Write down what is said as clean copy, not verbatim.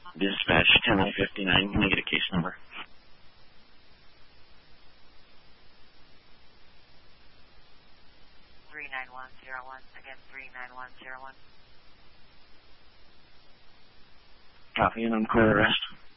Dispatch 1059. Can I get a case number? 39101. Again, 39101. Copy, and I'm clear arrest.